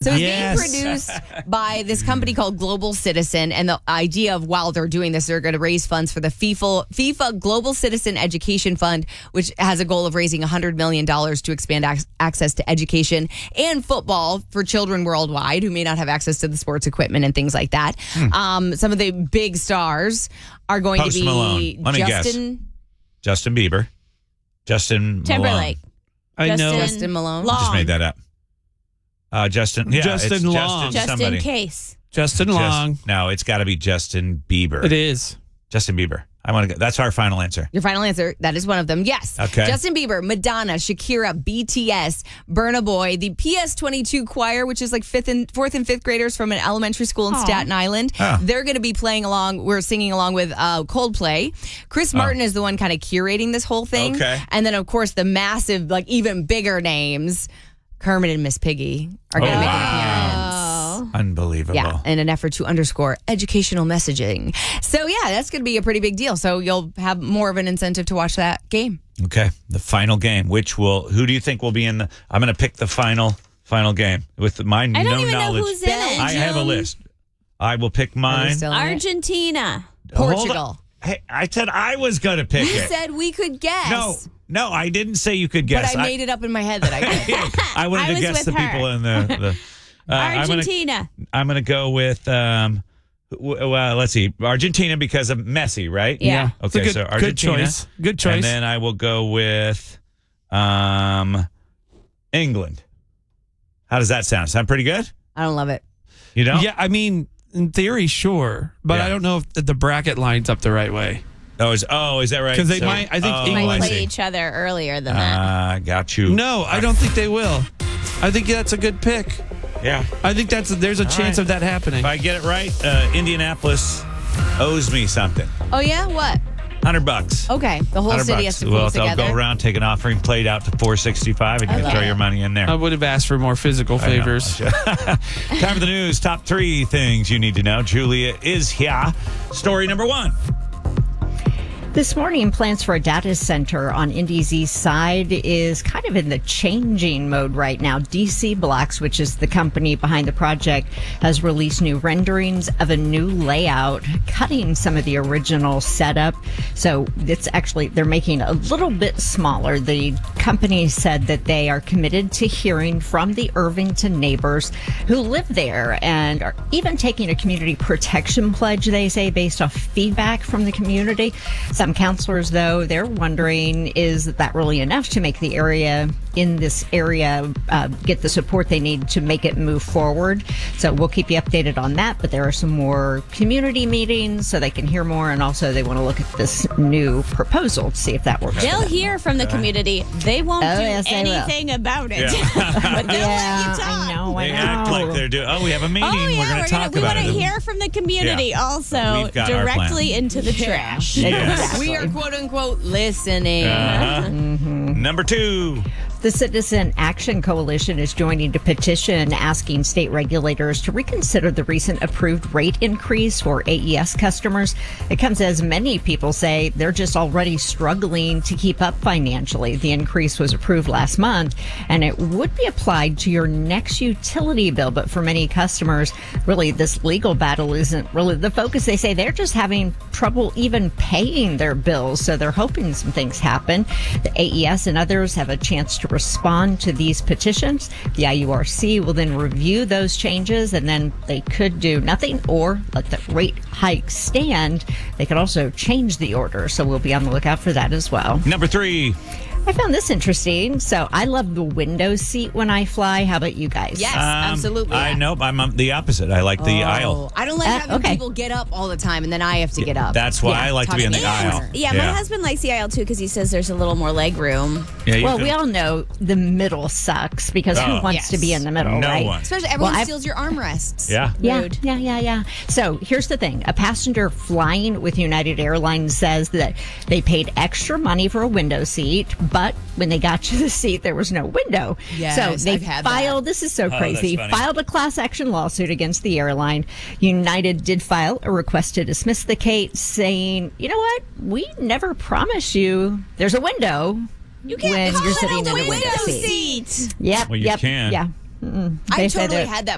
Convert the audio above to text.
So it's Yes. being produced by this company called Global Citizen. And the idea of while they're doing this, they're going to raise funds for the FIFA Global Citizen Education Fund, which has a goal of raising $100 million to expand access to education and football for children worldwide who may not have access to the sports equipment and things like that. Some of the big stars are going Post to be Malone. Let me guess. Justin Bieber. Justin Timberlake. Malone. I know. Justin Malone. Long. Just made that up. Justin. Yeah, Justin it's Long. Just somebody. in case. Justin Long. No, it's got to be Justin Bieber. It is. Justin Bieber. I want to go. That's our final answer. Your final answer, that is one of them. Yes. Okay. Justin Bieber, Madonna, Shakira, BTS, Burna Boy, the PS22 choir, which is like fourth and fifth graders from an elementary school in Staten Island. Oh. They're going to be playing along. We're singing along with Coldplay. Chris Martin is the one kind of curating this whole thing. Okay. And then, of course, the massive, like even bigger names, Kermit and Miss Piggy, are going to make an appearance. Unbelievable. Yeah, in an effort to underscore educational messaging. So, yeah, that's going to be a pretty big deal. So you'll have more of an incentive to watch that game. Okay. The final game, who do you think will be in the, I'm going to pick the final game with my I don't no even knowledge. know who's in it. I have a list. I will pick mine. Still in it? Argentina. Hold on. Portugal. Hey, I said I was going to pick You it. said we could guess. No, I didn't say you could guess. But I made it up in my head that I could. I wanted I to was guess the with her. people in the Argentina. I'm going to go with let's see, Argentina because of Messi, right? Yeah. It's a Okay, good, so Argentina. Good choice. And then I will go with England. How does that sound? Sound pretty good? I don't love it. You know? Yeah, I mean, in theory, sure, but Yeah. I don't know if the bracket lines up the right way. Is that right? 'Cause they might- I think oh, England- Might I play see. each other earlier than that. Got you. No, I don't think they will. I think that's a good pick. Yeah. I think there's a chance right. of that happening. If I get it right, Indianapolis owes me something. Oh, yeah? What? $100. Okay. The whole city has to pull Well, together. I'll go around, take an offering plate out to 465, and you can throw your money in there. I would have asked for more physical I know. favors. Time for the news. Top 3 things you need to know. Julia is here. Story number 1. This morning, plans for a data center on Indy's east side is kind of in the changing mode right now. DC Blocks, which is the company behind the project, has released new renderings of a new layout, cutting some of the original setup. So it's actually, they're making it a little bit smaller. The company said that they are committed to hearing from the Irvington neighbors who live there and are even taking a community protection pledge, they say, based off feedback from the community. Some counselors, though, they're wondering, is that really enough to make the area in this area get the support they need to make it move forward? So we'll keep you updated on that. But there are some more community meetings so they can hear more. And also they want to look at this new proposal to see if that works. for They'll them. hear from the community. They won't do yes, they will. anything about it. Yeah. But they'll Yeah, let you talk. I know. They act like they're doing, we have a meeting. Oh, yeah, we're going to talk we about want to it. hear from the community Yeah. also We've got our directly plan. into the trash. Yes. We are quote unquote listening. Number 2. The Citizen Action Coalition is joining a petition asking state regulators to reconsider the recent approved rate increase for AES customers. It comes as many people say they're just already struggling to keep up financially. The increase was approved last month, and it would be applied to your next utility bill. But for many customers, really, this legal battle isn't really the focus. They say they're just having trouble even paying their bills, so they're hoping some things happen. The AES and others have a chance to respond to these petitions. The IURC will then review those changes, and then they could do nothing or let the rate hike stand. They could also change the order, so we'll be on the lookout for that as well. Number 3. I found this interesting. So I love the window seat when I fly. How about you guys? Yes, absolutely. I know. I'm the opposite. I like the aisle. I don't like having okay. people get up all the time and then I have to get up. That's why I like to be in the aisle. Yeah, my husband likes the aisle too because he says there's a little more leg room. Yeah, you Well, can- we all know the middle sucks because who wants to be in the middle, No right? one. Especially everyone Well, steals your armrests. Yeah. Yeah. So here's the thing. A passenger flying with United Airlines says that they paid extra money for a window seat, but when they got to the seat, there was no window. Yes, so they I've had that. filed, this is so crazy, that's funny. filed a class action lawsuit against the airline. United did file a request to dismiss the case, saying, you know what? We never promised you there's a window. You can't when call you're it sitting in a a window window seat. seat. Yep. Well, you yep, can. Yeah. I They said totally that- had that